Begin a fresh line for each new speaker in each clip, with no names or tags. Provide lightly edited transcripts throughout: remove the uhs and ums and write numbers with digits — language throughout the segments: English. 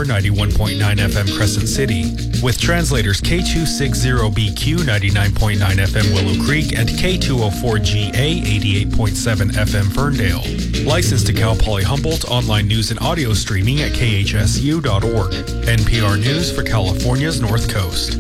NPR 91.9 FM Crescent City, with translators K260BQ 99.9 FM Willow Creek and K204GA 88.7 FM Ferndale. Licensed to Cal Poly Humboldt, online news and audio streaming at khsu.org. NPR News for California's North Coast.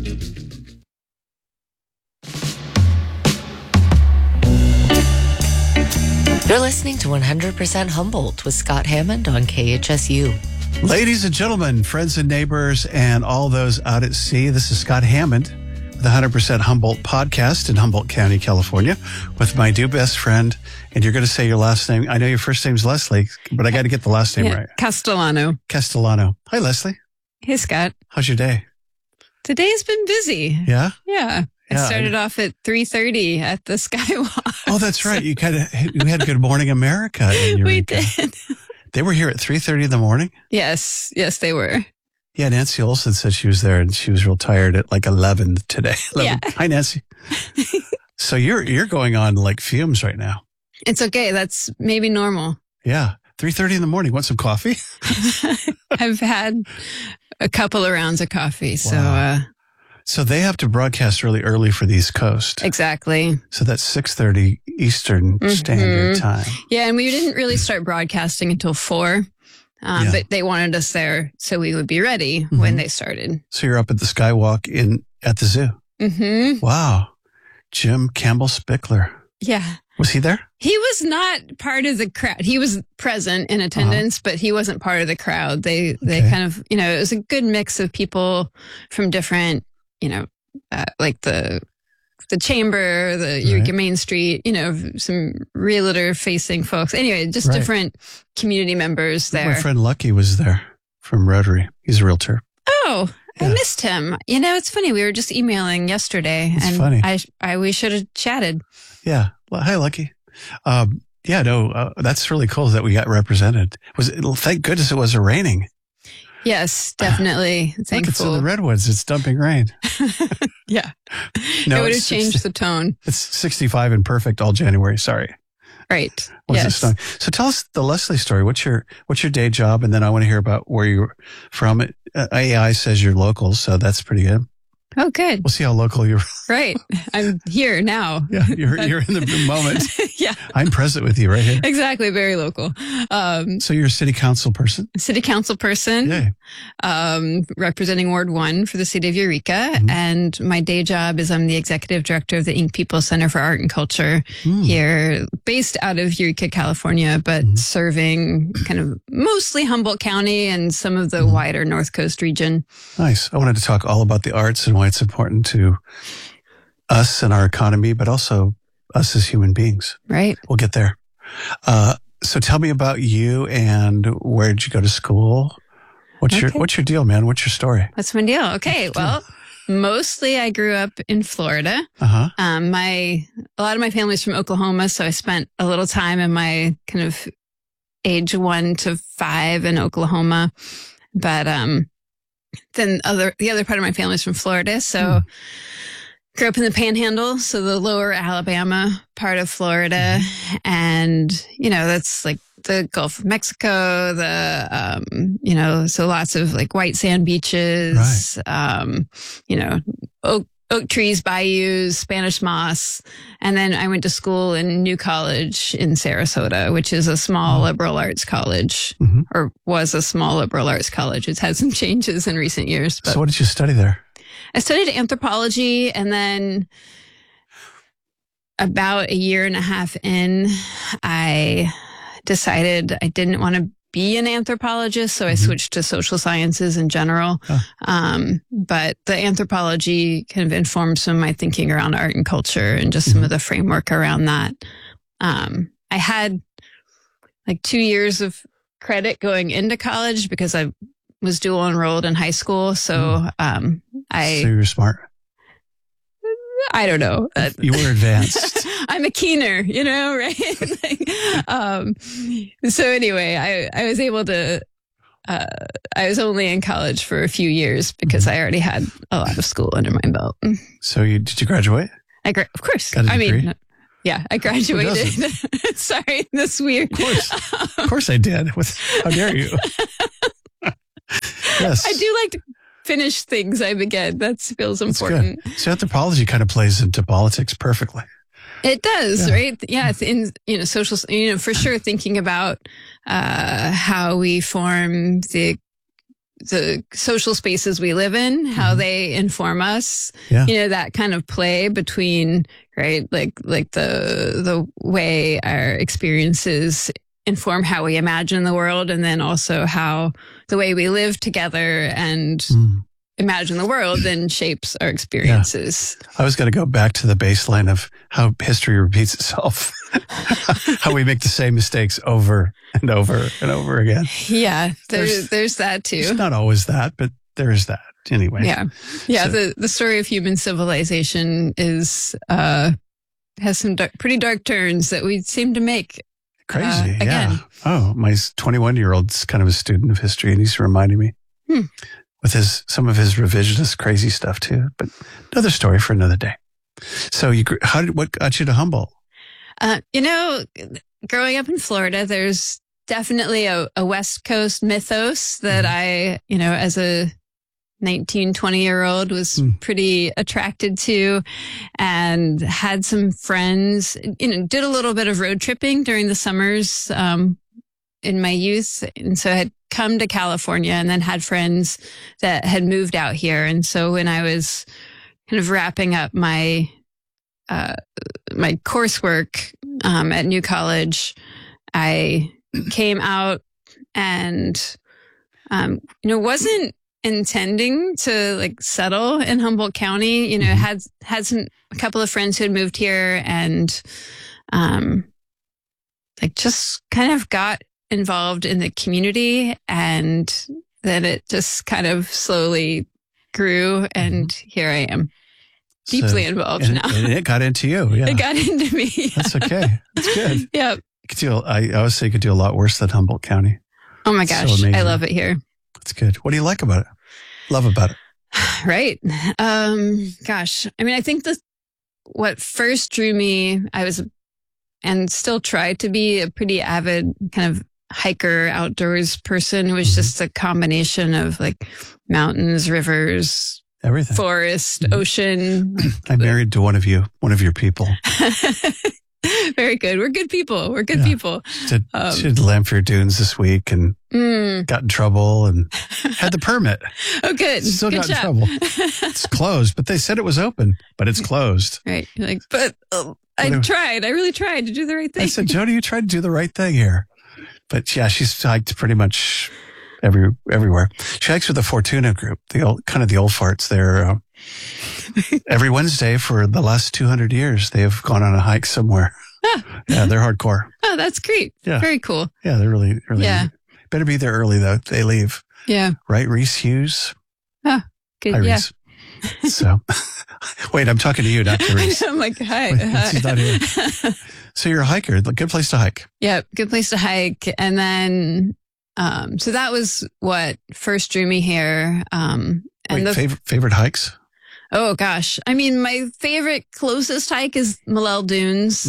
You're listening to 100% Humboldt with Scott Hammond on KHSU.
Ladies and gentlemen, friends and neighbors, and all those out at sea, this is Scott Hammond with the 100% Humboldt podcast in Humboldt County, California, with my new best friend. And you're going to say your last name. I know your first name's Leslie, but I got to get the last name right.
Castellano.
Hi, Leslie.
Hey, Scott.
How's your day?
Today's been busy.
Yeah?
Yeah. I started off at 3:30 at the Skywalk.
Oh, that's right. You had Good Morning America in Eureka.
We did.
They were here at 3:30 in the morning?
Yes, they were.
Yeah, Nancy Olson said she was there and she was real tired at like 11 today. 11.
Yeah.
Hi, Nancy. So you're going on like fumes right now.
It's okay. That's maybe normal.
Yeah. 3:30 in the morning. Want some coffee?
I've had a couple of rounds of coffee.
Wow. So they have to broadcast really early for the East Coast.
Exactly.
So that's 6:30 Eastern Standard Time.
Yeah, and we didn't really start broadcasting until 4. But they wanted us there so we would be ready when they started.
So you're up at the Skywalk at the zoo.
Mm-hmm.
Wow. Jim Campbell Spickler.
Yeah.
Was he there?
He was not part of the crowd. He was present in attendance, but he wasn't part of the crowd. They kind of, it was a good mix of people from different, like the chamber, the Eureka Main Street, some realtor facing folks. Anyway, just different community members there.
My friend Lucky was there from Rotary. He's a realtor.
Oh, yeah. I missed him. It's funny. We were just emailing yesterday
It's
and
funny.
we should have chatted.
Yeah. Well, hi, Lucky. That's really cool that we got represented. Thank goodness it wasn't raining.
Yes, definitely. Thankful.
Look, it's in the Redwoods. It's dumping rain.
Yeah.
No,
it would have changed the tone.
It's 65 and perfect all January. Sorry.
Right.
It snowing? So tell us the Leslie story. What's your day job? And then I want to hear about where you're from. AI says you're local, so that's pretty good.
Oh, good.
We'll see how local you're.
Right. I'm here now.
Yeah, you're in the moment.
Yeah.
I'm present with you right here.
Exactly. Very local.
So you're a city council person?
City council person.
Yay.
Representing Ward 1 for the city of Eureka. And my day job is I'm the executive director of the Ink People Center for Art and Culture here, based out of Eureka, California, but serving kind of mostly Humboldt County and some of the wider North Coast region. Nice.
I wanted to talk all about the arts and why it's important to us and our economy, but also us as human beings.
Right.
We'll get there. So tell me about you and where did you go to school? What's your deal, man? What's your story?
What's my deal? Okay. Well, mostly I grew up in Florida.
Uh-huh.
A lot of my family's from Oklahoma, so I spent a little time in my kind of age 1 to 5 in Oklahoma. But then the other part of my family is from Florida, so grew up in the Panhandle, so the lower Alabama part of Florida, and that's like the Gulf of Mexico, so lots of like white sand beaches, oak trees, bayous, Spanish moss. And then I went to school in New College in Sarasota, which is a small liberal arts college, or was a small liberal arts college. It's had some changes in recent years. But
so what did you study there?
I studied anthropology, and then about a year and a half in, I decided I didn't want to be an anthropologist, so I switched to social sciences in general. But the anthropology kind of informed some of my thinking around art and culture and just some of the framework around that. I had like 2 years of credit going into college because I was dual enrolled in high school. So
So you were smart.
I don't know.
You were advanced.
I'm a keener, right? So anyway, I was able to, I was only in college for a few years because I already had a lot of school under my belt.
So did you graduate?
Of course.
Got a degree?
Yeah, I graduated. Sorry, that's weird.
Of course I did. How dare you? Yes.
I do like to finish things I begin. That feels important.
Good. So anthropology kind of plays into politics perfectly.
It does, right? Yeah, it's in social, for sure. Thinking about how we form the social spaces we live in, how they inform us.
Yeah.
That kind of play between, right, like the way our experiences inform how we imagine the world, and then also how the way we live together and imagine the world then shapes our experiences.
Yeah. I was going to go back to the baseline of how history repeats itself, how we make the same mistakes over and over and over again.
Yeah, there's that too.
It's not always that, but there is that anyway.
Yeah. So, the story of human civilization is has some pretty dark turns that we seem to make.
Crazy,
again.
yeah. Oh, my 21-year-old's kind of a student of history, and he's reminding me with some of his revisionist crazy stuff too. But another story for another day. So, what got you to Humboldt?
Growing up in Florida, there's definitely a West Coast mythos that I, as a 19, 20-year-old was pretty attracted to, and had some friends, did a little bit of road tripping during the summers in my youth. And so I had come to California and then had friends that had moved out here. And so when I was kind of wrapping up my coursework at New College, I came out and, wasn't intending to settle in Humboldt County. Had a couple of friends who had moved here, and just kind of got involved in the community, and then it just kind of slowly grew, and here I am, deeply involved now.
And it got into you. Yeah.
It got into me. Yeah.
That's okay. That's good.
Yeah.
I always say you could do a lot worse than Humboldt County.
Oh my gosh. I love it here.
That's good. What do you like about it? Love about it?
Right. Gosh. I mean, I think what first drew me, I was, and still try to be, a pretty avid kind of hiker, outdoors person, who was just a combination of mountains, rivers,
everything,
forest, ocean.
I'm married to one of your people.
Very good. We're good people. People.
Did Lamphir Dunes this week and got in trouble and had the permit.
Oh, good.
Still
good
got in
job.
trouble. It's closed, but they said it was open, but it's closed.
Right. You're but I really tried to do the right thing.
I said, Jody, you tried to do the right thing here. But yeah, she's hiked pretty much everywhere. She hikes with the Fortuna group, the old farts. They're every Wednesday for the last 200 years, they have gone on a hike somewhere. Ah. Yeah, they're hardcore.
Oh, that's great. Yeah. Very cool.
Yeah, they're really, really.
Yeah.
Better be there early though. They leave.
Yeah.
Right, Reese Hughes.
Oh, good.
Hi, Reese. So, wait, I'm talking to you, not to Reese.
I'm like, hi.
She's not here. So you're a hiker. Good place to hike.
Yeah, good place to hike. And then, so that was what first drew me here. And
favorite hikes?
Oh gosh. I mean, my favorite closest hike is Malel Dunes.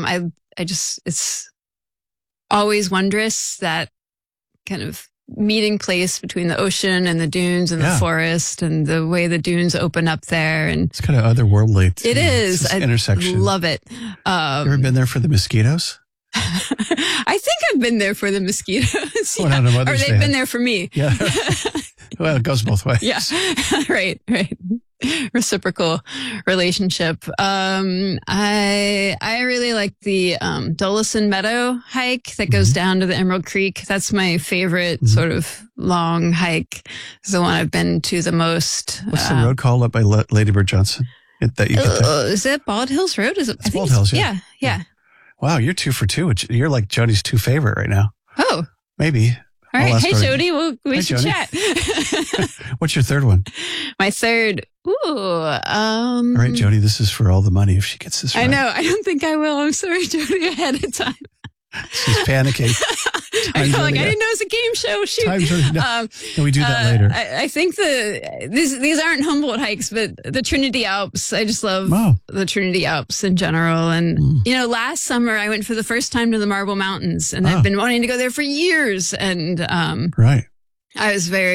It's always wondrous, that kind of meeting place between the ocean and the dunes and the forest, and the way the dunes open up there. And
it's kind of otherworldly.
It is.
I intersection.
Love it.
You ever been there for the mosquitoes?
I think I've been there for the mosquitoes.
Yeah. Or
they've been there for me.
Yeah. Well, it goes both ways.
Yeah. Right. Reciprocal relationship. I really like the Dolison Meadow hike that goes down to the Emerald Creek. That's my favorite sort of long hike. It's the one I've been to the most.
What's the road called up by Lady Bird Johnson? That you get there?
Is it Bald Hills Road? Is it?
It's Bald Hills, yeah.
Yeah.
Wow, you're 2 for 2. You're like Jody's 2 favorite right now.
Oh.
Maybe.
All right. Hey, Jody. We should chat.
What's your third one?
My third. Ooh. All
right, Jody, this is for all the money if she gets this right.
I know. I don't think I will. I'm sorry, Jody, ahead of time.
She's panicking.
I feel like I didn't know it was a game show. Shoot.
No, we do that later.
I think these aren't Humboldt hikes, but the Trinity Alps. I just love the Trinity Alps in general. And, last summer I went for the first time to the Marble Mountains, and I've been wanting to go there for years. And,
right.
I was very...
Is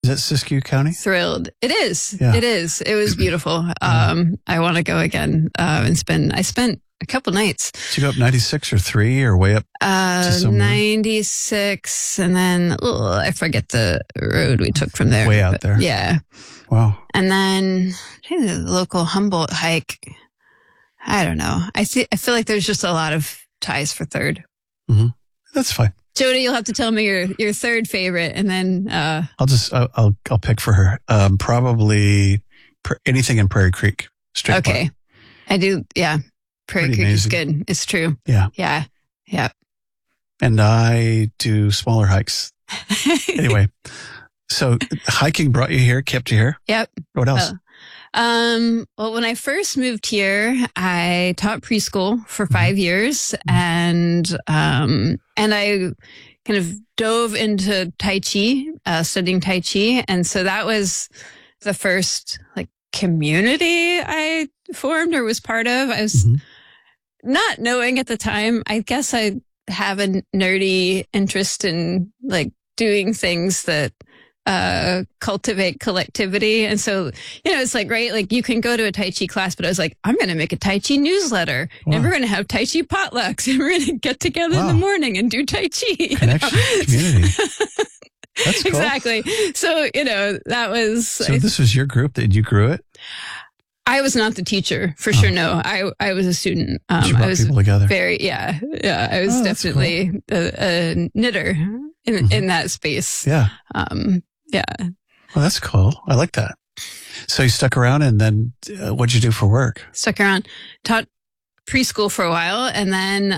that Siskiyou County?
Thrilled. It is.
Yeah.
It is. It was beautiful. I want to go again and spend. I spent a couple nights.
Did you go up 96 or 3 or way up? to somewhere?
96, and then I forget the road we took from there.
Way out there.
Yeah.
Wow.
And then I think the local Humboldt hike. I don't know. I feel like there's just a lot of ties for third.
Mm-hmm. That's fine.
Jody, you'll have to tell me your third favorite, and then
I'll pick for her. Probably anything in Prairie Creek. Straight
okay.
Park.
I do. Yeah, Prairie
Pretty
Creek is
amazing.
good. It's true.
Yeah.
Yeah. Yeah.
And I do smaller hikes. Anyway, so hiking brought you here, kept you here.
Yep.
What else?
Well, when I first moved here, I taught preschool for 5 years, and I kind of dove into Tai Chi, studying Tai Chi. And so that was the first community I formed or was part of. I was not knowing at the time. I guess I have a nerdy interest in doing things that cultivate collectivity. And so, it's right, you can go to a Tai Chi class, but I was like, I'm going to make a Tai Chi newsletter and we're going to have Tai Chi potlucks and we're going to get together in the morning and do Tai Chi.
Connection, community. That's cool.
Exactly. So, that was.
So this was your group that you grew it?
I was not the teacher for sure. No, I was a student.
You brought
I was
people together.
I was definitely a knitter in that space.
Yeah.
Yeah.
Well, that's cool. I like that. So you stuck around, and then what'd you do for work?
Stuck around, taught preschool for a while, and then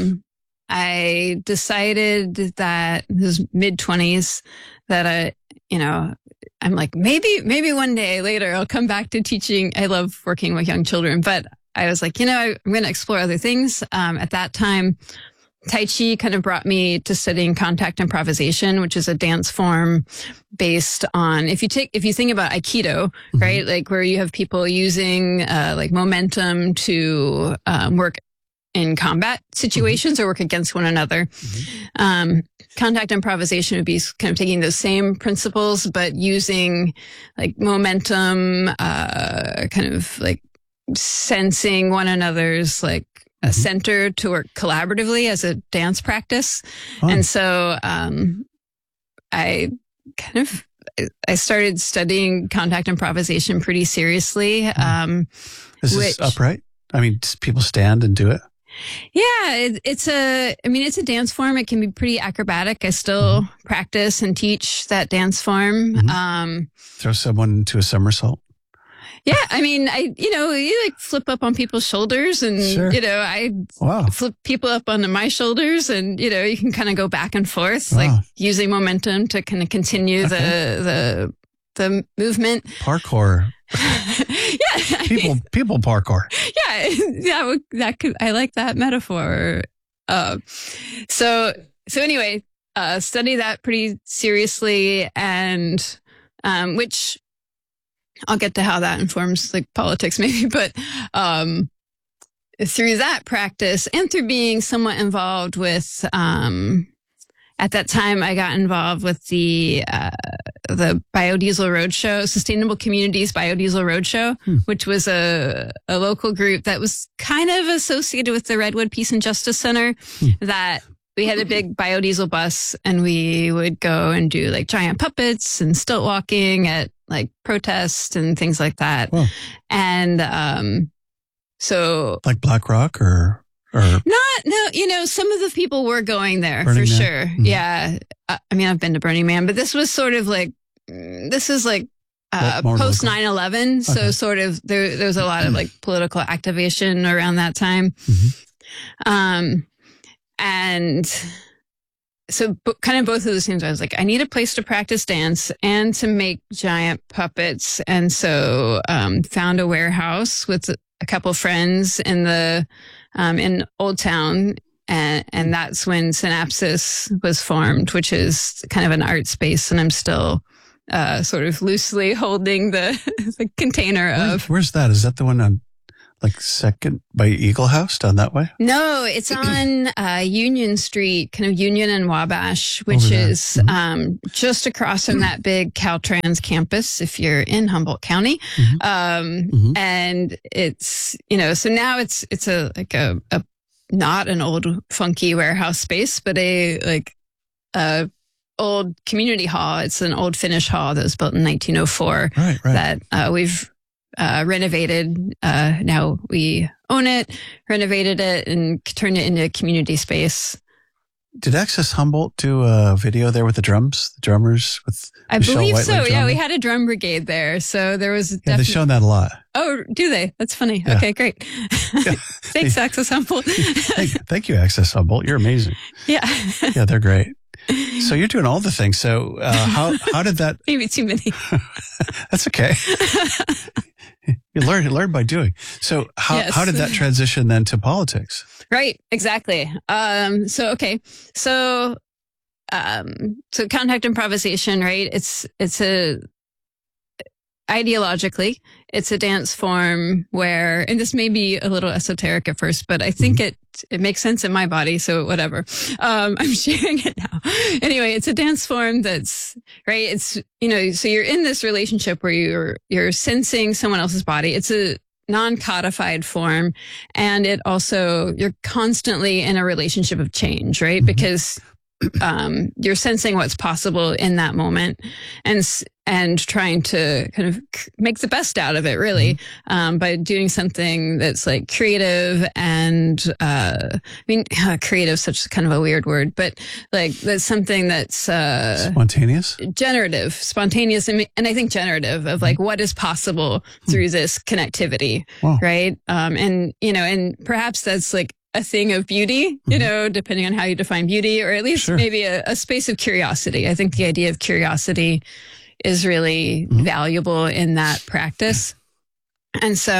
I decided that this was mid-20s that I'm like, maybe one day later I'll come back to teaching. I love working with young children, but I was like, I'm going to explore other things. At that time, Tai Chi kind of brought me to studying contact improvisation, which is a dance form based on, if you think about Aikido, right? Where you have people using momentum to work in combat situations or work against one another. Contact improvisation would be kind of taking those same principles, but using momentum, kind of sensing one another a center to work collaboratively as a dance practice. Oh. And so I started studying contact improvisation pretty seriously.
Is this upright? I mean, people stand and do it?
Yeah, it's a dance form. It can be pretty acrobatic. I still practice and teach that dance form.
Throw someone into a somersault?
Yeah, I mean, you flip up on people's shoulders, and I flip people up onto my shoulders, and you can kind of go back and forth, using momentum to kind of continue the movement.
Parkour.
Yeah,
people parkour.
Yeah, I like that metaphor. So anyway, study that pretty seriously, and which. I'll get to how that informs politics maybe, but through that practice and through being somewhat involved with, at that time I got involved with the Biodiesel Roadshow, Sustainable Communities Biodiesel Roadshow, which was a local group that was kind of associated with the Redwood Peace and Justice Center, that we had a big biodiesel bus and we would go and do giant puppets and stilt walking at protests and things like that. Wow. And so
Black Rock or
some of the people were going there Burning for Man. Sure. Mm-hmm. Yeah. I mean, I've been to Burning Man, but this was sort of post 9/11. So sort of there was a lot of political activation around that time. And so kind of both of those things, I was like, I need a place to practice dance and to make giant puppets. And so found a warehouse with a couple friends in in Old Town. And that's when Synapsis was formed, which is kind of an art space. And I'm still sort of loosely holding the container of.
Where's that? Is that the one on Like second by Eagle House down that way?
No, it's on Union Street, kind of Union and Wabash, which is just across from that big Caltrans campus if you're in Humboldt County. And it's, so now it's a not an old funky warehouse space, but a old community hall. It's an old Finnish hall that was built in 1904 that we've renovated. Now we own it, renovated it, and turned it into a community space.
Did Access Humboldt do a video there with the drummers? With
I
Michelle
believe
Whiteley
so.
drumming?
Yeah, we had a drum brigade there, so there was.
Yeah, they've shown that a lot.
Oh, do they? That's funny.
Yeah.
Okay, great. Thanks, Access Humboldt.
Thank you, Access Humboldt. You're amazing.
Yeah.
Yeah, they're great. So you're doing all the things. So how did that?
Maybe too many.
That's okay. You learn by doing. So how did that transition then to politics?
Right, exactly. So contact improvisation, right? It's ideologically, it's a dance form where, and this may be a little esoteric at first, but I think it makes sense in my body. So whatever. I'm sharing it now. Anyway, it's a dance form that's right. It's, so you're in this relationship where you're sensing someone else's body. It's a non-codified form. And it also, you're constantly in a relationship of change, right? Because you're sensing what's possible in that moment and trying to kind of make the best out of it, really, by doing something that's like creative and, creative is such kind of a weird word, but like that's something that's,
spontaneous,
generative, spontaneous. And I think generative of like what is possible through this connectivity.
Wow.
Right. And perhaps that's like a thing of beauty, depending on how you define beauty, or at least maybe a space of curiosity. I think the idea of curiosity is really valuable in that practice. And so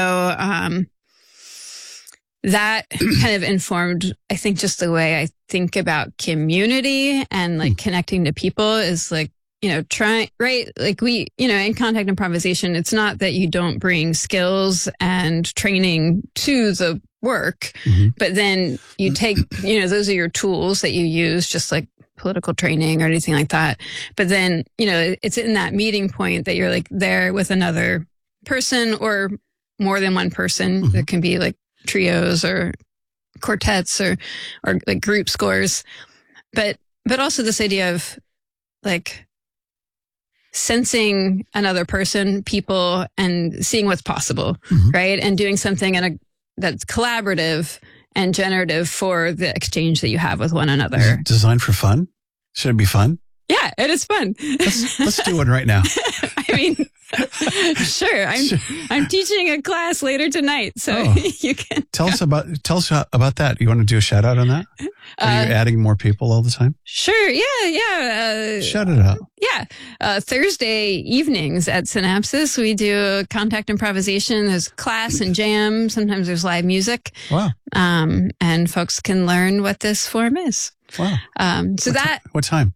that kind of informed, I think, just the way I think about community and like connecting to people is like, trying, right? Like we, in contact improvisation, it's not that you don't bring skills and training to the work, but then you take, those are your tools that you use, just like political training or anything like that. But then, it's in that meeting point that you're like there with another person or more than one person. There can be like trios or quartets or like group scores, but also this idea of like sensing another person, people, and seeing what's possible, right? And doing something that's collaborative and generative for the exchange that you have with one another.
Is it designed for fun? Should it be fun?
Yeah, it is fun.
Let's do one right now.
I mean, sure. I'm teaching a class later tonight, so you can
tell us about that. You want to do a shout out on that? Are you adding more people all the time?
Sure. Yeah.
Shout it out.
Yeah. Thursday evenings at Synapsis, we do contact improvisation. There's class and jam. Sometimes there's live music.
Wow.
And folks can learn what this form is.
Wow. What time?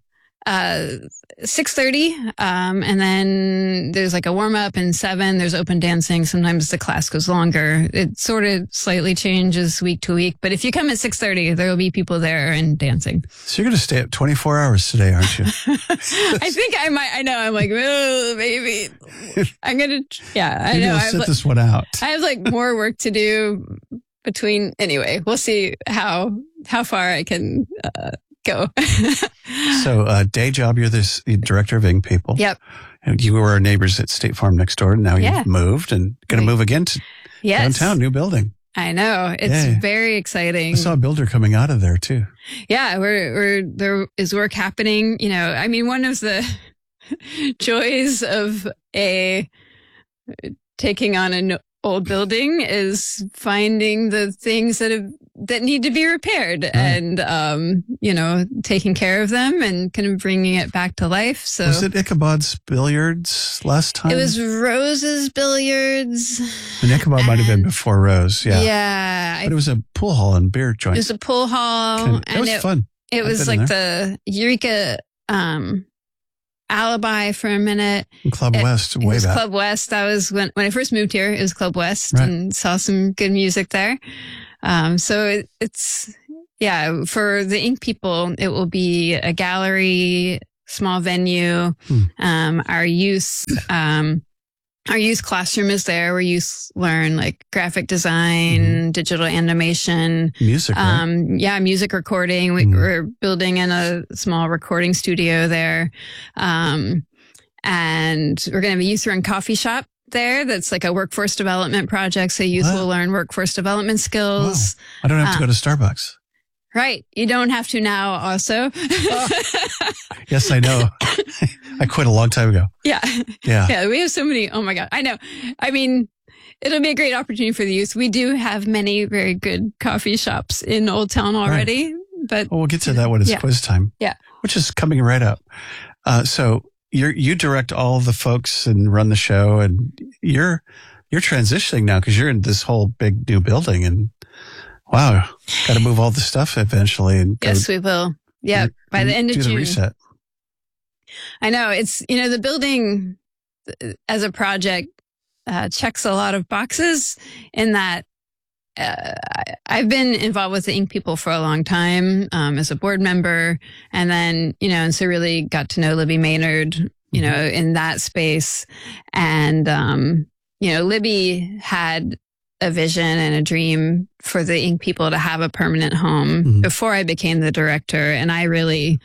6:30. And then there's like a warm up and 7. There's open dancing. Sometimes the class goes longer. It sort of slightly changes week to week. But if you come at 6:30, there will be people there and dancing.
So you're going to stay up 24 hours today, aren't you?
I think I might. I know. I'm like, oh, maybe I'm going to. Yeah, I know.
I'll sit this one out.
I have like more work to do anyway, we'll see how far I can, go.
So, day job, you're the director of Ing People.
Yep.
And you were our neighbors at State Farm next door. And now you've moved and going to move again to downtown, new building.
I know. It's very exciting.
I saw a builder coming out of there too.
Yeah. There is work happening. One of the joys of taking on an old building is finding the things that need to be repaired and, taking care of them and kind of bringing it back to life. So
was it Ichabod's Billiards last time?
It was Rose's Billiards.
And Ichabod might have been before Rose. Yeah.
Yeah.
But it was a pool hall and beer joint.
It was a pool hall.
It was fun.
It was like the Eureka, Alibi for a minute.
Club West, way back.
Club West. That was when I first moved here. It was Club West,
Right.
and saw some good music there. So it's for the Ink people, it will be a gallery, small venue. Our youth classroom is there where youth learn like graphic design, digital animation,
Music, right?
music recording. We're building in a small recording studio there. And we're going to have a youth run coffee shop there. That's like a workforce development project. So youth will learn workforce development skills.
Wow. I don't have to go to Starbucks.
Right. You don't have to now also.
Yes, I know. I quit a long time ago.
Yeah.
Yeah.
We have so many. Oh my God. I know. I mean, it'll be a great opportunity for the youth. We do have many very good coffee shops in Old Town already, but
we'll get to that when it's quiz time.
Yeah.
Which is coming right up. So you direct all the folks and run the show, and you're transitioning now because you're in this whole big new building, and wow, got to move all the stuff eventually. And
yes, we will. Yeah. By the end of
June. Do the reset.
I know it's, the building as a project checks a lot of boxes in that I've been involved with the Ink people for a long time as a board member. And then, and so really got to know Libby Maynard, in that space. And, Libby had a vision and a dream for the Ink people to have a permanent home before I became the director. And I really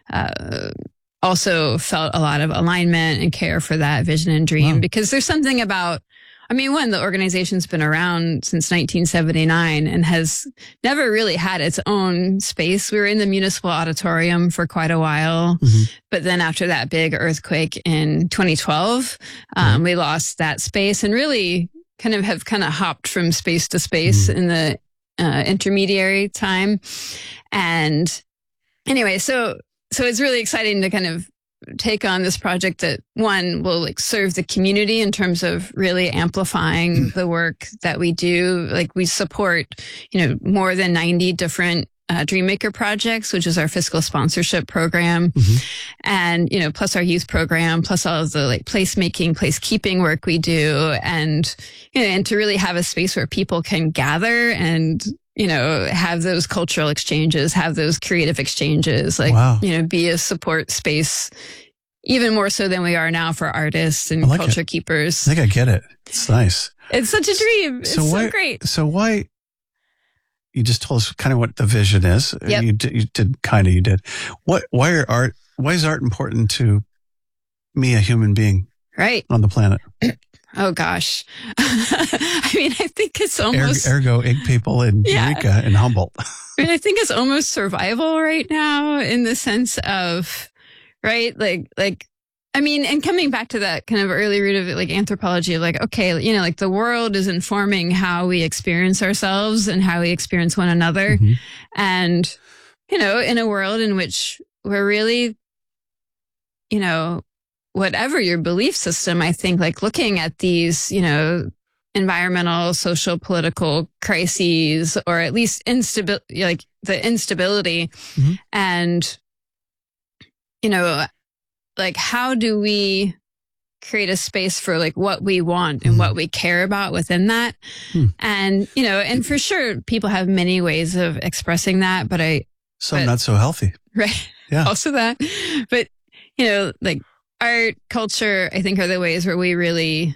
also felt a lot of alignment and care for that vision and dream because there's something about, the organization's been around since 1979 and has never really had its own space. We were in the municipal auditorium for quite a while, but then after that big earthquake in 2012, we lost that space and really have hopped from space to space in the intermediary time. And anyway, so it's really exciting to take on this project that one will serve the community in terms of really amplifying the work that we do. Like we support, more than 90 different Dreammaker projects, which is our fiscal sponsorship program. And, plus our youth program, plus all of the placemaking, placekeeping work we do. And, and to really have a space where people can gather and, have those cultural exchanges, have those creative exchanges, be a support space, even more so than we are now for artists and culture keepers.
I think I get it. It's nice.
It's such a dream. It's so great.
So why, you just told us kind of what the vision is.
Yep.
You did. Why is art important to me, a human being?
Right.
On the planet?
Oh gosh. I think it's almost
ergo Ink people in Eureka and Humboldt.
I think it's almost survival right now in the sense of, right? And coming back to that kind of early root of it, anthropology of okay, the world is informing how we experience ourselves and how we experience one another. And, in a world in which we're really, whatever your belief system, I think looking at these, environmental, social, political crises, or at least instability, the instability and, how do we create a space for what we want and what we care about within that? And, and for sure people have many ways of expressing that, but
some not so healthy.
Right.
Yeah.
Also that, but, art, culture, I think are the ways where we really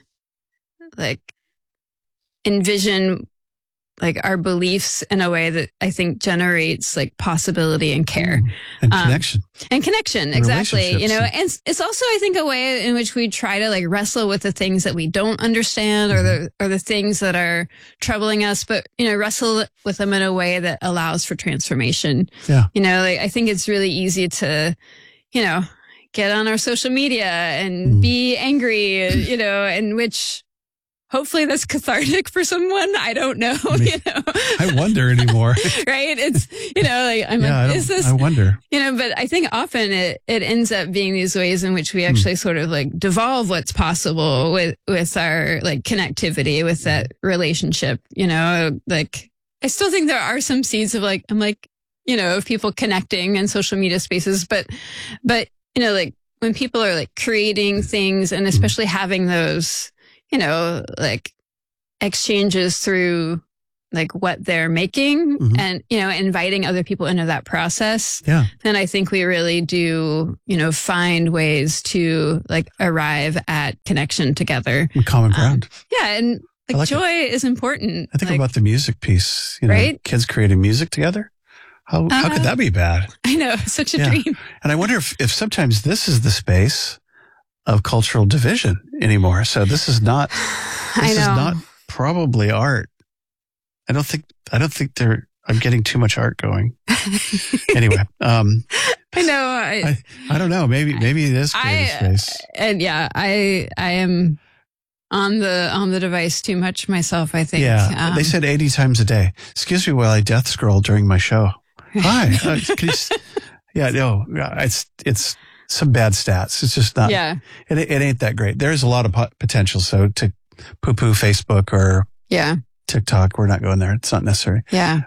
envision our beliefs in a way that I think generates possibility and care.
And connection.
Exactly. And it's also, I think, a way in which we try to wrestle with the things that we don't understand or the things that are troubling us, but, wrestle with them in a way that allows for transformation.
Yeah.
I think it's really easy to, get on our social media and be angry, and which hopefully that's cathartic for someone. I don't know,
I wonder anymore.
Right? It's, is this,
I wonder,
but I think often it ends up being these ways in which we actually sort of devolve what's possible with our connectivity with that relationship, I still think there are some seeds of of people connecting in social media spaces, but when people are like creating things and especially having those, like exchanges through like what they're making and, inviting other people into that process, then I think we really do, find ways to like arrive at connection together.
Common ground.
And like joy is important.
I think about the music piece,
right?
Kids creating music together. How could that be bad?
I know, such a dream.
And I wonder if sometimes this is the space of cultural division anymore. So this is not probably art. I don't think I'm getting too much art going. Anyway,
I know.
I don't know. Maybe it is creative space.
And I am on the device too much myself, I think.
Yeah. They said 80 times a day. Excuse me while I death scroll during my show. Hi. It's some bad stats. It's just not. Yeah. It ain't that great. There's a lot of potential. So to poo-poo Facebook or TikTok, we're not going there. It's not necessary.
Yeah.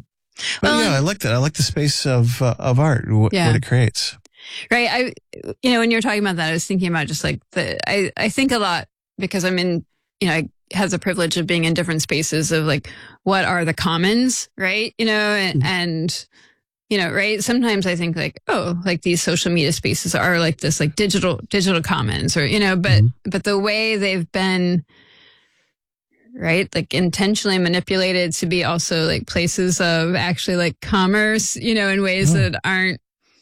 I like that. I like the space of art, what it creates.
Right. When you were talking about that, I was thinking about just like I think a lot because I'm in, I have the privilege of being in different spaces of like, what are the commons, right? And right. Sometimes I think like, oh, like these social media spaces are like this, like digital commons or, but the way they've been, right, like intentionally manipulated to be also like places of actually like commerce, in ways that aren't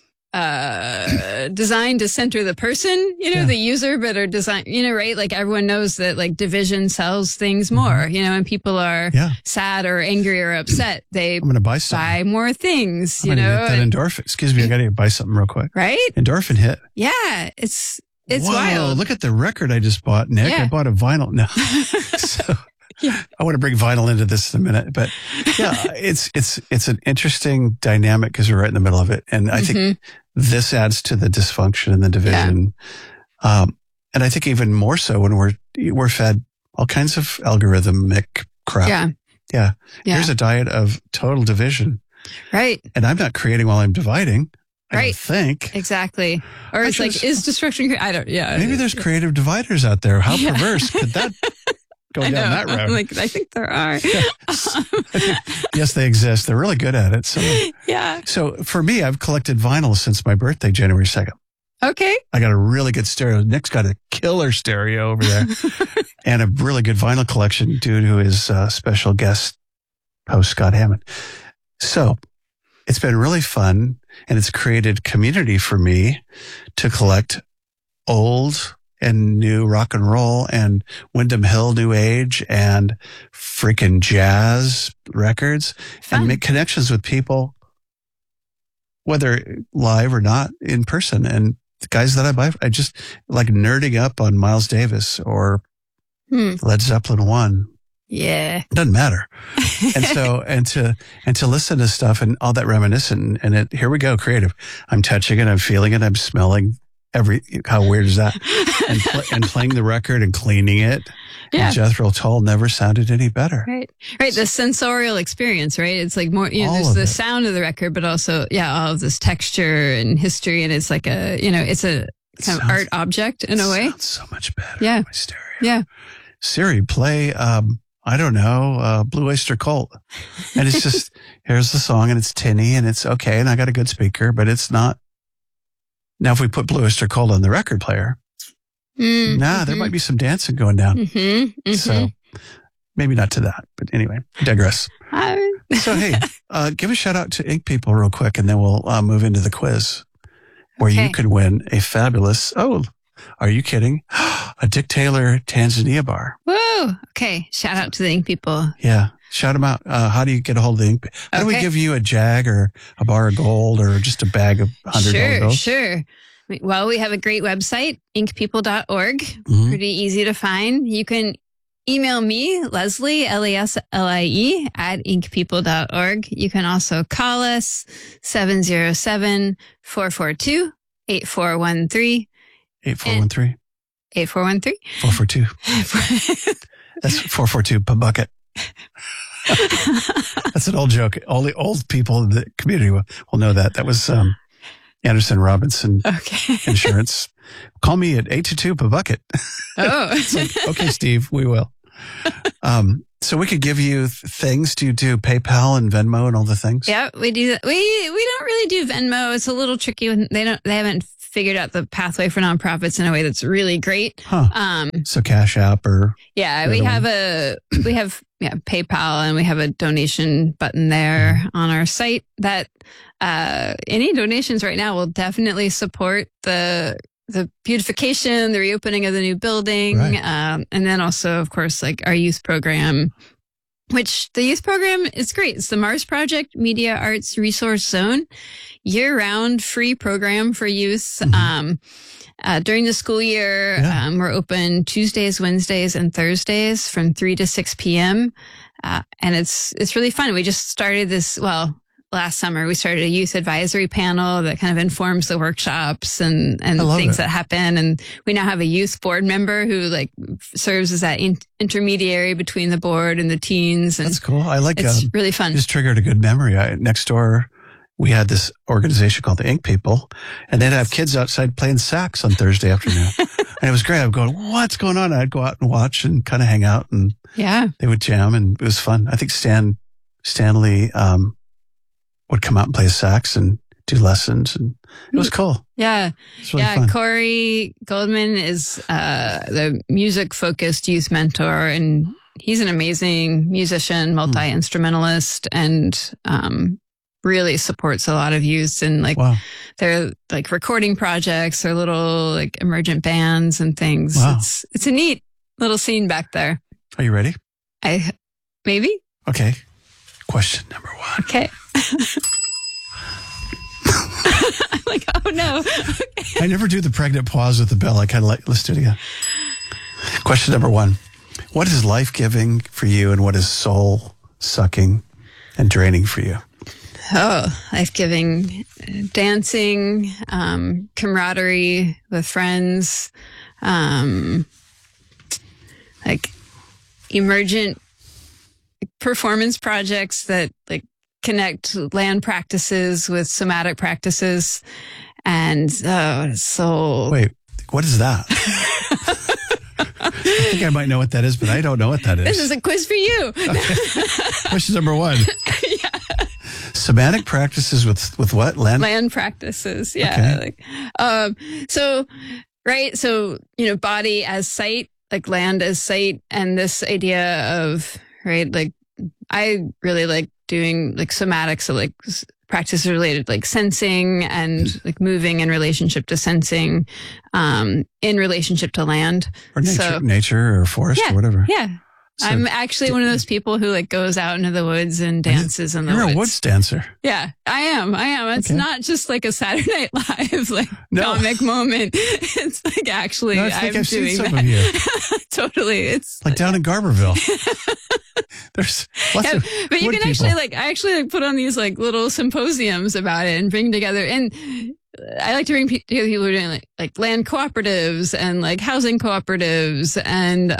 designed to center the person, the user, but are designed, right? Like everyone knows that like division sells things more, and people are sad or angry or upset. I'm
going to buy
more things,
I'm gonna get that endorphin. Excuse me, I got to buy something real quick.
Right?
Endorphin hit.
Yeah, it's
Whoa,
wild.
Look at the record I just bought, Nick. I bought a vinyl. No. So I want to bring vinyl into this in a minute, but it's an interesting dynamic because we're right in the middle of it. And I think this adds to the dysfunction and the division. Yeah. And I think even more so when we're fed all kinds of algorithmic crap. Yeah. Here's a diet of total division.
Right.
And I'm not creating while I'm dividing. I don't think.
Exactly. Or it's like, is destruction, I don't,
Maybe there's creative dividers out there. How perverse could that go down that road?
I think there are.
Yes, they exist. They're really good at it. So, So for me, I've collected vinyl since my birthday, January 2nd.
Okay.
I got a really good stereo. Nick's got a killer stereo over there and a really good vinyl collection, dude, who is a special guest host, Scott Hammond. So it's been really fun and it's created community for me to collect old and new rock and roll and Windham Hill New Age and freaking jazz records and make connections with people, whether live or not, in person. And the guys that I buy, I just like nerding up on Miles Davis or Led Zeppelin 1.
Yeah.
It doesn't matter. And so, and to listen to stuff and all that reminiscent and here we go, creative. I'm touching it. I'm feeling it. I'm smelling how weird is that? And playing the record and cleaning it. Yeah. And Jethro Tull never sounded any better.
Right. The sensorial experience, right? It's like more, there's the sound of the record, but also, all of this texture and history. And it's like it's a kind of art object in a way.
Sounds so much better.
Yeah.
On my stereo.
Yeah.
Siri, play, I don't know, Blue Oyster Cult. And it's just, here's the song and it's tinny and it's okay. And I got a good speaker, but it's not. Now, if we put Blue Oyster Cult on the record player, there might be some dancing going down. So maybe not to that, but anyway, I digress. So, hey, give a shout out to Ink People real quick, and then we'll move into the quiz where you could win a fabulous, are you kidding? A Dick Taylor Tanzania bar.
Woo! Okay. Shout out to the Ink People.
Yeah. Shout them out. How do you get a hold of the Ink? How do we give you a jag or a bar of gold or just a bag of $100 bills?
Sure. Well, we have a great website, inkpeople.org. Pretty easy to find. You can email me, Leslie, Leslie, at inkpeople.org. You can also call us 707-442-8413.
8413.
8413?
442. That's 442 per bucket. That's an old joke. All the old people in the community will know that. That was Anderson Robinson
Okay.
Insurance. Call me at 822-BUCKET.
Oh.
It's like, okay, Steve, we will. So we could give you things. Do you do PayPal and Venmo and all the things?
Yeah, we do that. We don't really do Venmo. It's a little tricky when they haven't figured out the pathway for nonprofits in a way that's really great.
Huh. So Cash App or
yeah, we have PayPal, and we have a donation button there on our site that any donations right now will definitely support the beautification, the reopening of the new building,
Right.
and then also, of course, like our youth program, which the youth program is great. It's the Mars Project Media Arts Resource Zone, year-round free program for youth. During the school year,
Yeah.
we're open Tuesdays, Wednesdays, and Thursdays from 3 to 6 p.m. And it's really fun. We just started this, last summer, we started a youth advisory panel that kind of informs the workshops and things that happen. And we now have a youth board member who like serves as that intermediary between the board and the teens. And
that's cool. I like
it's really fun.
Just triggered a good memory. Next door, we had this organization called the Ink People, and they'd have kids outside playing sax on Thursday afternoon. And it was great. I'd go, what's going on? And I'd go out and watch and kind of hang out, and they would jam, and it was fun. I think Stanley would come out and play sax and do lessons, and it was cool.
Yeah.
It's really fun.
Corey Goldman is the music-focused youth mentor, and he's an amazing musician, multi-instrumentalist, and really supports a lot of youth and like their like recording projects or little like emergent bands and things.
Wow.
It's a neat little scene back there.
Are you ready?
Maybe.
Okay. Question number 1.
Okay. I'm like, oh no. Okay.
I never do the pregnant pause with the bell. I kind of like, let's do it again. Question number 1. What is life-giving for you, and what is soul-sucking and draining for you?
Oh, life-giving, dancing, camaraderie with friends, like emergent performance projects that like connect land practices with somatic practices. And so
Wait, what is that? I think I might know what that is, but I don't know what that is.
this is a quiz for you.
Okay. Question number 1.
Yeah.
Somatic practices with what?
Land practices. Yeah.
Okay.
So, body as sight, like land as sight, and this idea of, right, like I really like doing like somatics, so like practices related like sensing and like moving in relationship to sensing, in relationship to land.
Or nature or forest or whatever.
Yeah. So, I'm actually one of those people who like goes out into the woods and dances in the woods.
You're a woods dancer.
Yeah, I am. It's not just like a Saturday Night Live like comic moment. It's like actually I'm
I've
doing
seen some
that.
of you.
Totally. It's
like down in Garberville. There's lots of
but you
wood
can
people.
actually put on these like little symposiums about it and bring together. And I like to bring people who are doing like land cooperatives and like housing cooperatives and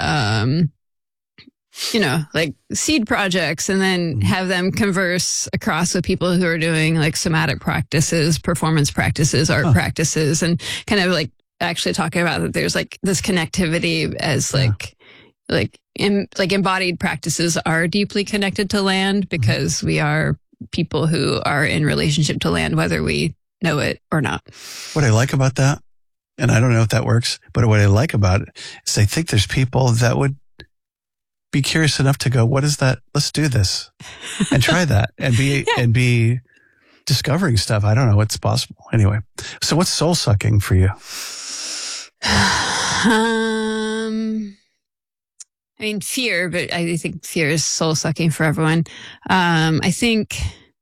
like seed projects, and then have them converse across with people who are doing like somatic practices, performance practices, art practices, and kind of like actually talking about that there's like this connectivity as embodied practices are deeply connected to land because we are people who are in relationship to land, whether we know it or not.
What I like about that, and I don't know if that works, but what I like about it is I think there's people that would be curious enough to go, what is that? Let's do this and try that and be discovering stuff. I don't know what's possible. Anyway, so what's soul sucking for you?
I mean, fear, but I think fear is soul sucking for everyone. I think,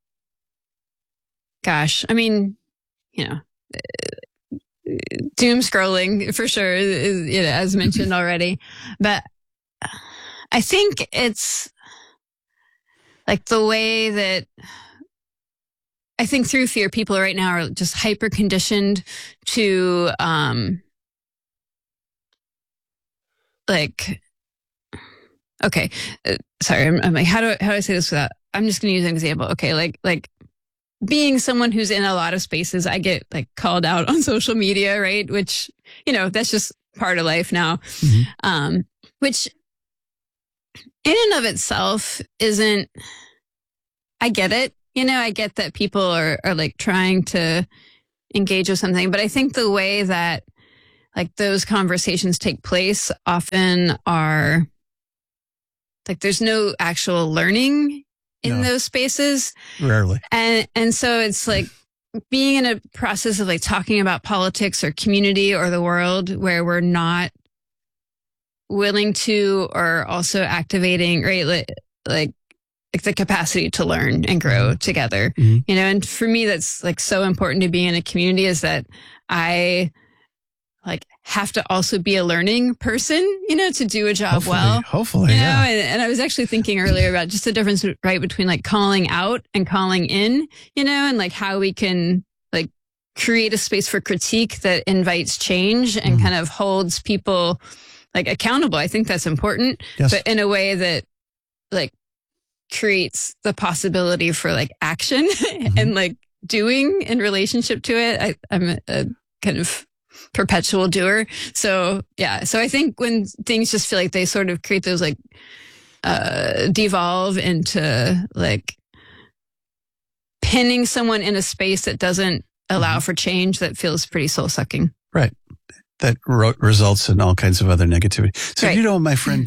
doom scrolling for sure is, as mentioned already, but I think it's like the way that I think through fear, people right now are just hyper conditioned to, sorry, I'm like, how do I say this without, I'm just going to use an example. Okay. Like being someone who's in a lot of spaces, I get like called out on social media, right? Which, that's just part of life now.
Mm-hmm.
Which in and of itself isn't, I get it. I get that people are like trying to engage with something, but I think the way that like those conversations take place often are like, there's no actual learning in those spaces.
Rarely.
And so it's like being in a process of like talking about politics or community or the world where we're not willing to, or also activating, right? Like the capacity to learn and grow together, and for me, that's like so important to be in a community, is that I like have to also be a learning person, to do a job well.
Hopefully,
yeah. And I was actually thinking earlier about just the difference, right, between like calling out and calling in, and like how we can like create a space for critique that invites change and kind of holds people like accountable. I think that's important, but in a way that like creates the possibility for like action and like doing in relationship to it. I'm a kind of perpetual doer. So yeah. So I think when things just feel like they sort of create those like devolve into like pinning someone in a space that doesn't allow for change, that feels pretty soul sucking.
Right. That results in all kinds of other negativity. So right. My friend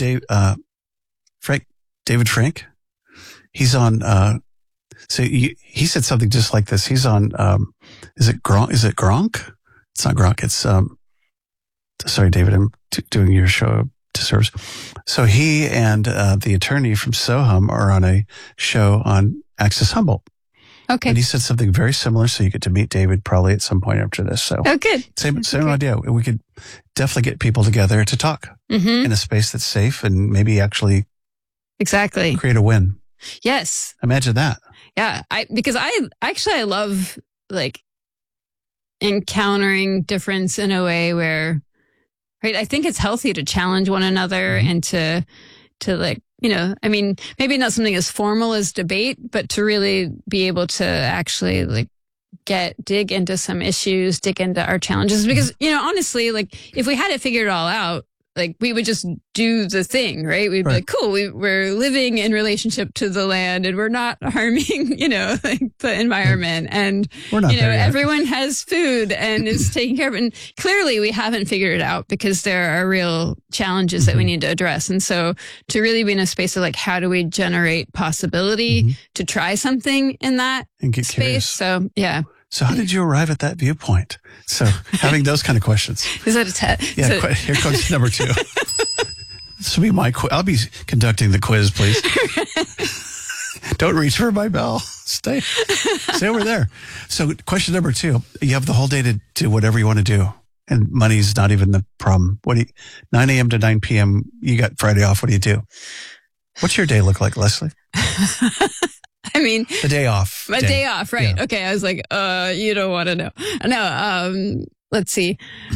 David Frank, he's on, so he said something just like this. He's on, is it Gronk? It's not Gronk. It's, sorry, David, I'm doing your show disservice. So he and the attorney from Sohum are on a show on Access Humboldt.
Okay.
And he said something very similar. So you get to meet David probably at some point after this. So
good.
Same idea. We could definitely get people together to talk in a space that's safe and maybe actually
exactly
create a win.
Yes.
Imagine that.
Yeah. Because I love like encountering difference in a way where, right, I think it's healthy to challenge one another and to like, I mean, maybe not something as formal as debate, but to really be able to actually like dig into some issues, dig into our challenges. Because, honestly, like if we had it figured all out, like we would just do the thing, right? We'd be like, cool, we're living in relationship to the land and we're not harming, like the environment. And,
we're not
everyone has food and is taking care of it. And clearly we haven't figured it out because there are real challenges that we need to address. And so to really be in a space of like, how do we generate possibility to try something in that
and get
space?
Curious.
So, yeah.
So how did you arrive at that viewpoint? So having those kind of questions.
Is that a test?
Yeah, here comes number 2. This will be my quiz. I'll be conducting the quiz, please. Don't reach for my bell. Stay over there. So question number 2, you have the whole day to do whatever you want to do. And money's not even the problem. 9 a.m. to 9 p.m., you got Friday off. What do you do? What's your day look like, Leslie?
I mean,
the day off.
My day off, right? Yeah. Okay, I was like, you don't want to know. No, let's see.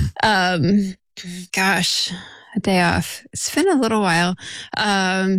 Gosh, a day off. It's been a little while. I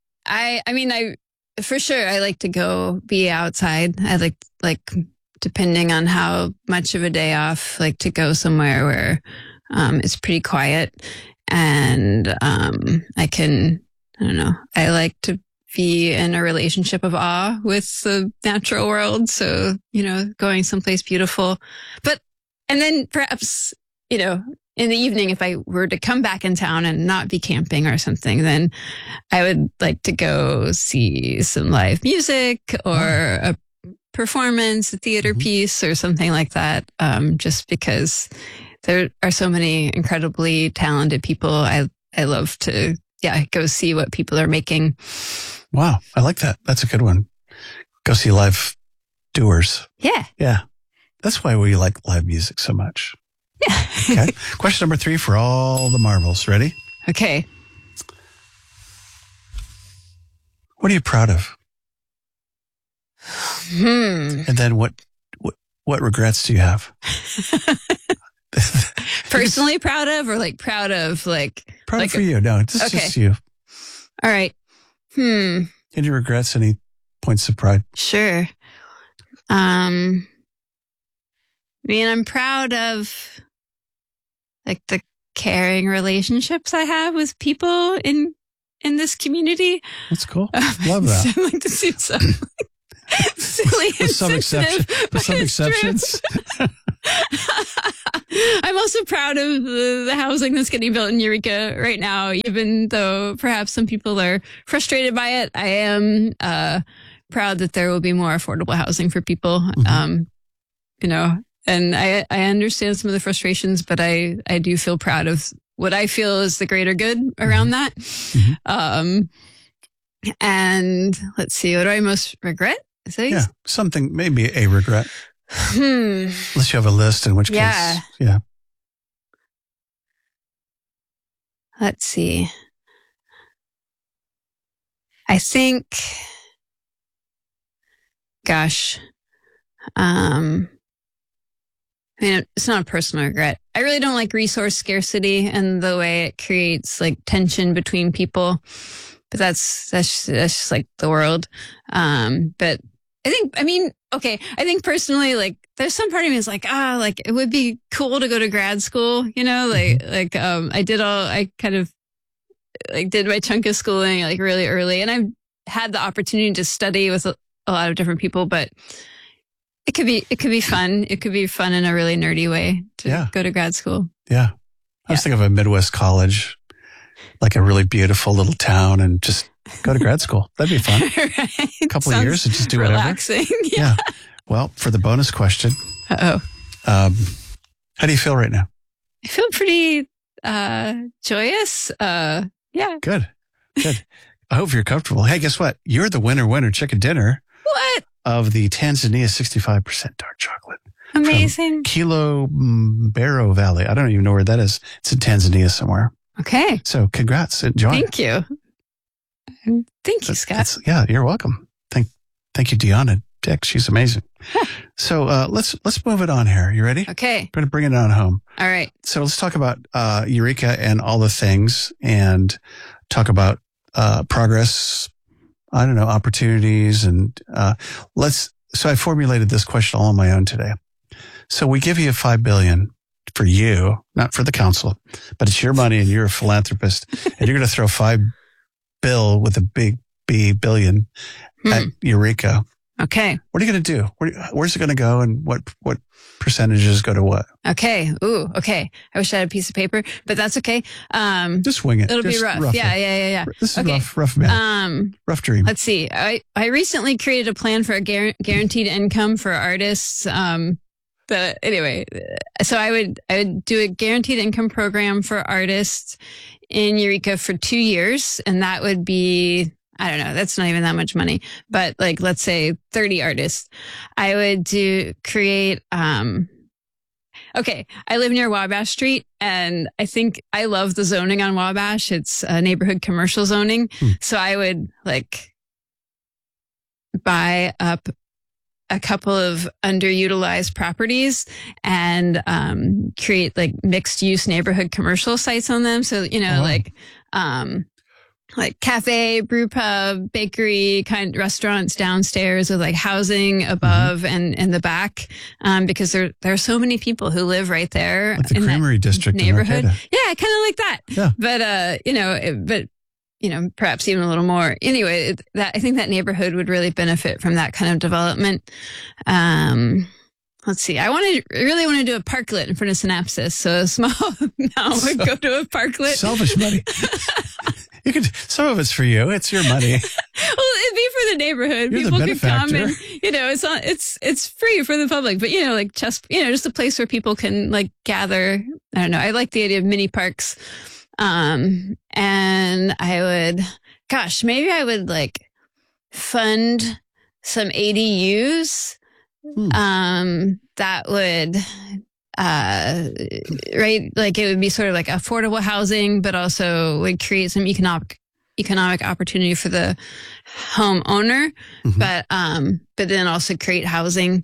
for sure I like to go be outside. I like depending on how much of a day off, like to go somewhere where it's pretty quiet and I don't know. I like to be in a relationship of awe with the natural world. So, going someplace beautiful. And then perhaps, in the evening, if I were to come back in town and not be camping or something, then I would like to go see some live music or a performance, a theater piece or something like that. Just because there are so many incredibly talented people. I love to, go see what people are making.
Wow. I like that. That's a good one. Go see live doers.
Yeah.
Yeah. That's why we like live music so much.
Yeah.
Okay. Question number 3 for all the marbles. Ready?
Okay.
What are you proud of? And then what regrets do you have?
Personally proud of, or like proud of like
for you? No, it's just you.
All right.
Any regrets? Any points of pride?
Sure. I mean, I'm proud of like the caring relationships I have with people in this community.
That's cool. Love that.
I like to see some silly
With some exceptions.
I'm also proud of the housing that's getting built in Eureka right now, even though perhaps some people are frustrated by it. I am proud that there will be more affordable housing for people. You know, and I understand some of the frustrations, but I do feel proud of what I feel is the greater good around that. And let's see, what do I most regret?
Yeah, something, maybe a regret. Unless you have a list, in which case, yeah.
Let's see. I think, gosh, I mean, it's not a personal regret. I really don't like resource scarcity and the way it creates like tension between people. But that's just like the world. But I think personally, like there's some part of me is like, like it would be cool to go to grad school, you know, I kind of like did my chunk of schooling like really early, and I've had the opportunity to study with a lot of different people, but it could be fun. It could be fun in a really nerdy way to go to grad school.
Yeah. I was thinking of a Midwest college, like a really beautiful little town, and just go to grad school. That'd be fun.
Right.
A couple of years and just do
relaxing.
Whatever. Yeah. Well, for the bonus question.
How
do you feel right now?
I feel pretty joyous. Yeah.
Good. I hope you're comfortable. Hey, guess what? You're the winner chicken dinner.
What?
Of the Tanzania 65% dark chocolate.
Amazing.
Kilombero Valley. I don't even know where that is. It's in Tanzania somewhere.
Okay.
So congrats. Enjoy.
Thank you. Thank you, Scott.
Yeah, you're welcome. Thank you, Deanna. Dick, she's amazing. So let's move it on here. You ready?
Okay.
We're going to bring it on home.
All right. So
let's talk about Eureka and all the things, and talk about progress. I don't know, opportunities, and so I formulated this question all on my own today. So we give you $5 billion for you, not for the council, but it's your money and you're a philanthropist, and you're going to throw $5 billion with a big B billion at Eureka.
Okay.
What are you going to do? Where's it going to go, and what percentages go to what?
Okay. Ooh, okay. I wish I had a piece of paper, but that's okay.
Just wing it.
It'll be rough. Yeah.
This is okay. rough man. Rough dream.
Let's see. I recently created a plan for a guaranteed income for artists. But anyway, so I would do a guaranteed income program for artists in Eureka for 2 years, and that would be, I don't know, that's not even that much money, but like, let's say 30 artists. I would create, okay, I live near Wabash Street, and I think I love the zoning on Wabash. It's neighborhood commercial zoning. So I would like buy up a couple of underutilized properties and create like mixed use neighborhood commercial sites on them. So, you know, like cafe, brew pub, bakery kind restaurants downstairs with like housing above and in the back. Because there are so many people who live right there.
Like the Creamery District
neighborhood.
In
yeah, kind of like that.
Yeah.
But, perhaps even a little more. Anyway, I think that neighborhood would really benefit from that kind of development. Let's see. I really want to do a parklet in front of Synapsis. So a small amount would go to a parklet.
Selfish money. Some of it's for you. It's your money.
Well, it'd be for the neighborhood.
You're
People
the
could come and,
benefactor.
it's free for the public, but like just a place where people can like gather. I don't know. I like the idea of mini parks. And maybe I would like fund some ADUs, that would, right. Like it would be sort of like affordable housing, but also would create some economic opportunity for the homeowner, but then also create housing.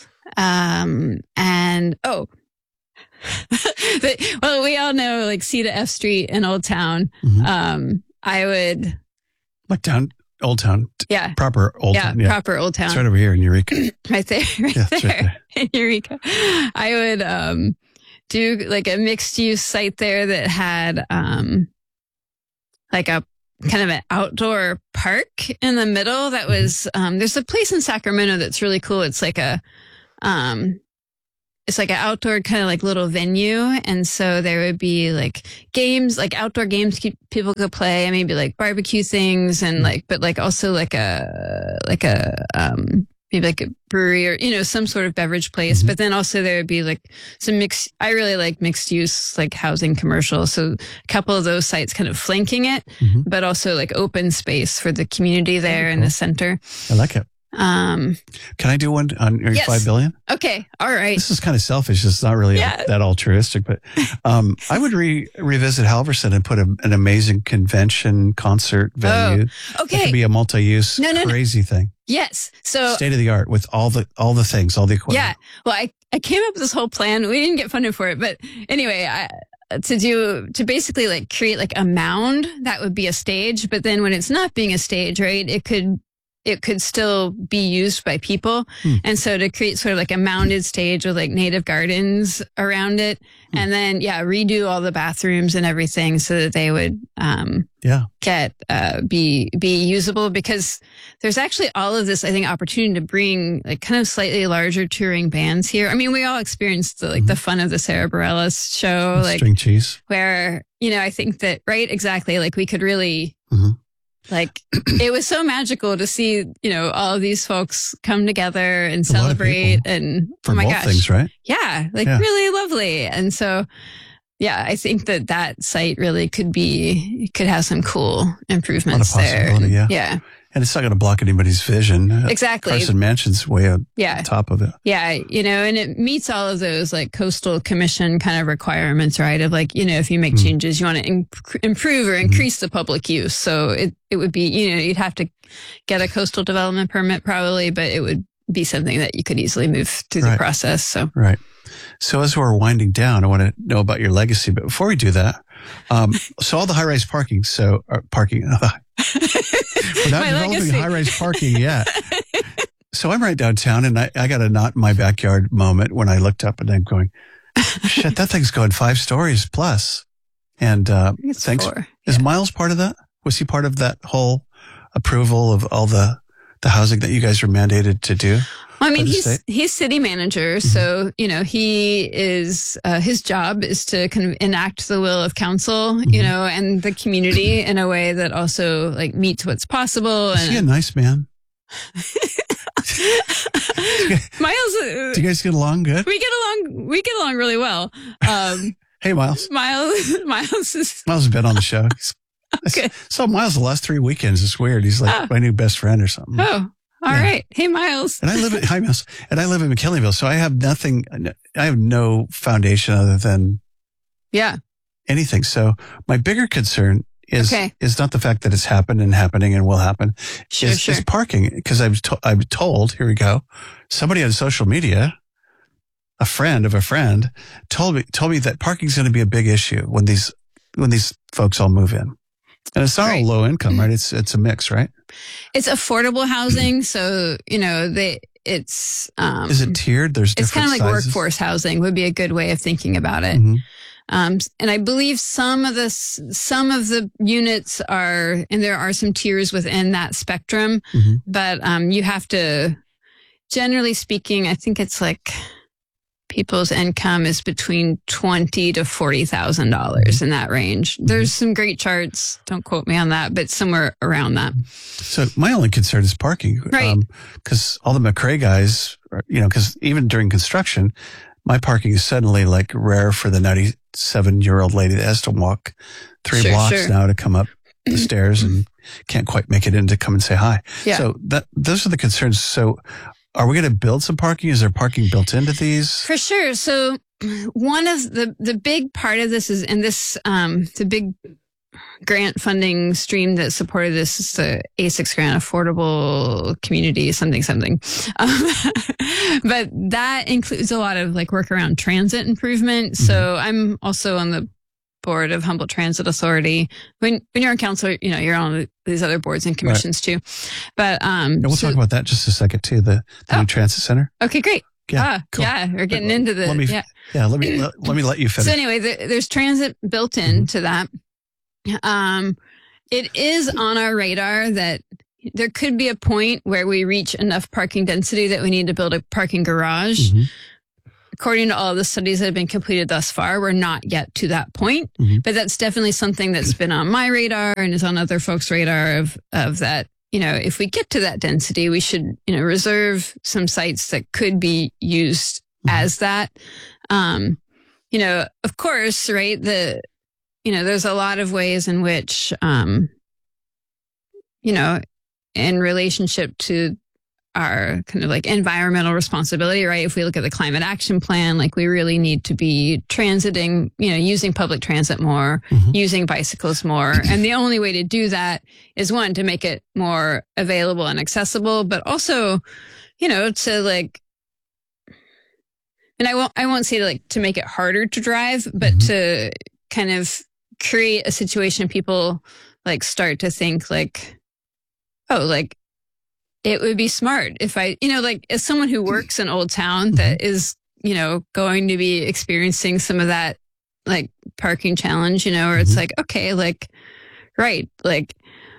Well, we all know like C to F Street in Old Town. I would
like down Old Town.
Yeah.
Proper Old Town. Yeah.
Proper Old Town.
It's right over here in Eureka.
Right there.
Yeah, it's right there.
In Eureka. I would do like a mixed use site there that had like a kind of an outdoor park in the middle that was there's a place in Sacramento that's really cool. It's like an outdoor kind of like little venue. And so there would be like games, like outdoor games people could play, and maybe like barbecue things and like, but like also like maybe like a brewery or, you know, some sort of beverage place. But then also there would be like some I really like mixed use, like housing commercial. So a couple of those sites kind of flanking it, but also like open space for the community there in the center.
I like it. Can I do one on your
yes.
5 billion?
Okay. All right.
This is kind of selfish. It's not really that altruistic, but I would revisit Halverson and put an amazing convention concert venue.
Oh, okay.
It could be a multi-use crazy thing.
Yes. So
state of the art with all the things, all the equipment.
Yeah. Well, I came up with this whole plan. We didn't get funded for it, but anyway, to basically like create like a mound that would be a stage, but then when it's not being a stage, right, it could still be used by people. And so to create sort of like a mounded stage with like native gardens around it, and then, redo all the bathrooms and everything so that they would, be usable, because there's actually all of this, I think, opportunity to bring like kind of slightly larger touring bands here. I mean, we all experienced the fun of the Sarah Bareilles show, like
string cheese,
where, you know, I think that, right, exactly. Like we could really, like, it was so magical to see, you know, all of these folks come together and celebrate, and
for both things, right?
Yeah, really lovely. And so, I think that site really could have some cool improvements there. Yeah.
And it's not going to block anybody's vision.
Exactly.
Carson Mansion's way on top of it.
Yeah. You know, and it meets all of those like coastal commission kind of requirements, right? Of like, you know, if you make changes, you want to improve or increase the public use. So it would be, you know, you'd have to get a coastal development permit probably, but it would be something that you could easily move through the process. So,
right. So as we're winding down, I want to know about your legacy. But before we do that, so all the high-rise parking, we're not developing high-rise parking yet. So I'm right downtown, and I got a not in my backyard moment when I looked up and I'm going, shit, that thing's going 5 stories plus. And thanks. 4. Is Miles part of that? Was he part of that whole approval of all the housing that you guys were mandated to do?
Well, I mean, he's city manager, so, you know, he is, his job is to kind of enact the will of council, you know, and the community in a way that also like meets what's possible.
Is he a nice man?
Miles,
do you guys get along good?
We get along really well.
Hey, Miles.
Miles
has been on the show. Okay. So Miles the last 3 weekends. It's weird. He's like my new best friend or something.
Oh. All right. Hey, Miles.
And hi, Miles. And I live in McKinleyville, so I have nothing. I have no foundation other than anything. So my bigger concern is not the fact that it's happened and happening and will happen.
Sure.
Is parking, because I'm told. Here we go. Somebody on social media, a friend of a friend, told me that parking is going to be a big issue when these folks all move in. And it's not all low income, right? It's a mix, right?
It's affordable housing, so you know it's.
Is it tiered? There's different
it's kind of like
sizes?
Workforce housing would be a good way of thinking about it. And I believe some of the units are, and there are some tiers within that spectrum, but you have to. Generally speaking, I think it's like people's income is between $20,000 to $40,000 in that range. There's some great charts. Don't quote me on that, but somewhere around that.
So my only concern is parking,
right?
Because all the McRae guys, you know, because even during construction, my parking is suddenly like rare for the 97-year-old lady that has to walk 3 blocks now to come up the stairs and can't quite make it in to come and say hi. Yeah. So those are the concerns. So are we going to build some parking? Is there parking built into these?
For sure. So one of the big part of this is, and this, the big grant funding stream that supported this is the ASICS grant, Affordable Community something. But that includes a lot of like work around transit improvement. So I'm also on the board of Humboldt Transit Authority. When you're on council, you're on these other boards and commissions too. But
we'll talk about that in just a second too. The new transit center.
Okay, great.
Yeah, cool.
Yeah, we're getting into the.
Let me let you finish.
So anyway, there's transit built into that. It is on our radar that there could be a point where we reach enough parking density that we need to build a parking garage. According to all the studies that have been completed thus far, we're not yet to that point. But that's definitely something that's been on my radar and is on other folks' radar of that. If we get to that density, we should, reserve some sites that could be used as that. Of course, right. There's a lot of ways in which, in relationship to our kind of like environmental responsibility, right? If we look at the climate action plan, like we really need to be transiting, using public transit more, using bicycles more. And the only way to do that is one, to make it more available and accessible, but also, to like, and I won't say to make it harder to drive, but to kind of create a situation people like start to think like, oh, like, it would be smart if I, as someone who works in Old Town that is, going to be experiencing some of that like parking challenge, or it's like, okay, like, right. Like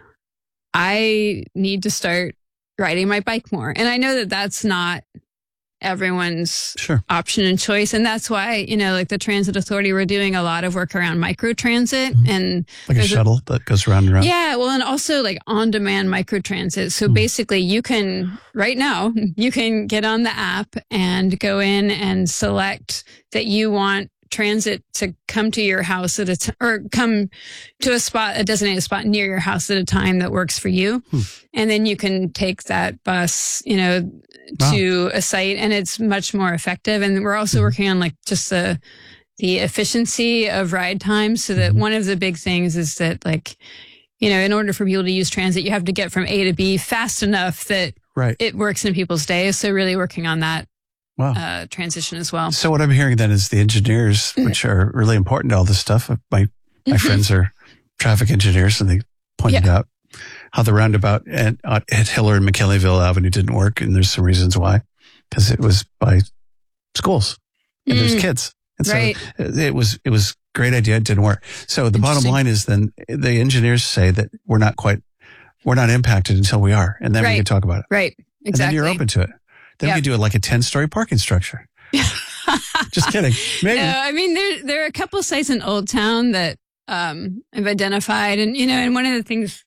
I need to start riding my bike more. And I know that that's not everyone's option and choice. And that's why, like the Transit Authority, we're doing a lot of work around microtransit and
like a shuttle that goes round and round.
Yeah. Well, and also like on-demand microtransit. So basically you can, right now, you can get on the app and go in and select that you want transit to come to your house or come to a designated spot near your house at a time that works for you. And then you can take that bus, to a site, and it's much more effective. And we're also working on like just the efficiency of ride time. So that one of the big things is that like, in order for people to use transit, you have to get from A to B fast enough that it works in people's days. So really working on that transition as well. So
what I'm hearing then is the engineers, which are really important to all this stuff. My friends are traffic engineers, and they pointed out how the roundabout at Hiller and McKinleyville Avenue didn't work. And there's some reasons why, because it was by schools and there's kids. And so it was a great idea. It didn't work. So the bottom line is then the engineers say that we're not impacted until we are. And then we can talk about it.
Right. Exactly.
And then you're open to it. Then we do it like a 10-story parking structure. Just kidding. Maybe.
No, I mean, there are a couple sites in Old Town that I've identified. And, and one of the things,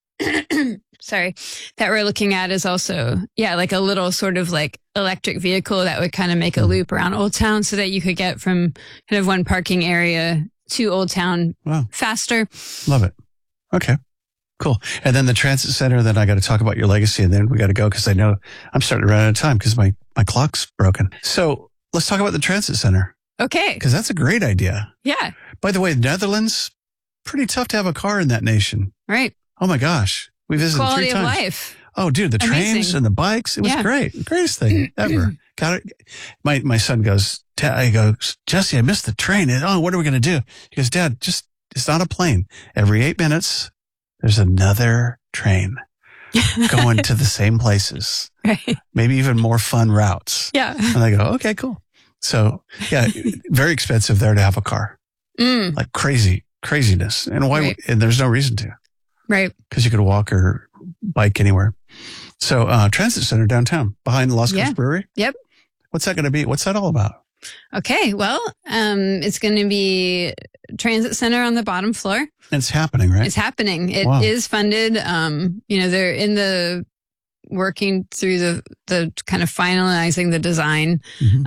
that we're looking at is also, like a little sort of like electric vehicle that would kind of make a loop around Old Town so that you could get from kind of one parking area to Old Town faster.
Love it. Okay. Cool. And then the transit center, then I got to talk about your legacy, and then we got to go because I know I'm starting to run out of time because my clock's broken. So let's talk about the transit center.
Okay.
Because that's a great idea.
Yeah.
By the way, the Netherlands, pretty tough to have a car in that nation.
Right.
Oh my gosh. We visited
Quality
3 times.
Of life.
Oh, dude, the trains and the bikes. It was great. The greatest thing ever. Got it. My son goes, I go, Jesse, I missed the train. Oh, what are we going to do? He goes, Dad, it's not a plane. Every 8 minutes, there's another train going to the same places.
Right.
Maybe even more fun routes.
Yeah.
And I go, okay, cool. So very expensive there to have a car. Like craziness. And why? And there's no reason to.
Right.
Because you could walk or bike anywhere. So transit center downtown behind the Lost Coast Brewery.
Yep.
What's that going to be? What's that all about?
Okay. Well, it's going to be transit center on the bottom floor.
And it's happening, right?
It's happening. It is funded. They're in the working through the kind of finalizing the design.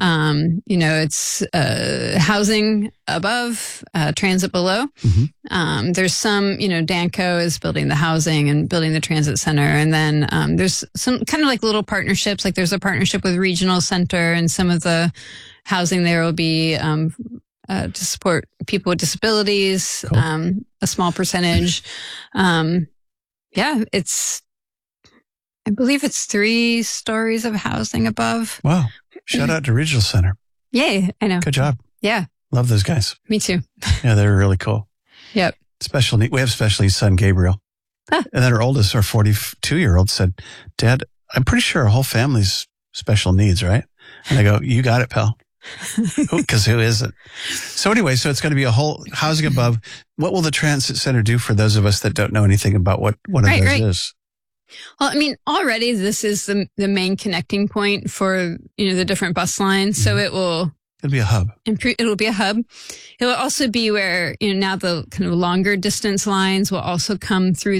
It's housing above, transit below. There's some, Danco is building the housing and building the transit center. And then there's some kind of like little partnerships. Like there's a partnership with Regional Center, and some of the housing there will be to support people with disabilities, a small percentage. I believe it's 3 stories of housing above.
Wow. Shout out to Regional Center.
Yay. I know.
Good job.
Yeah.
Love those guys.
Me too.
Yeah, they're really cool.
Yep.
Special need. We have special needs son, Gabriel.
Ah.
And then our oldest, our 42-year-old said, Dad, I'm pretty sure our whole family's special needs, right? And I go, you got it, pal. Because who isn't? So anyway, so it's going to be a whole housing above. What will the transit center do for those of us that don't know anything about what one of those is?
Well, I mean, already this is the main connecting point for, the different bus lines. So it'll
be a hub.
It'll be a hub. It'll also be where, now the kind of longer distance lines will also come through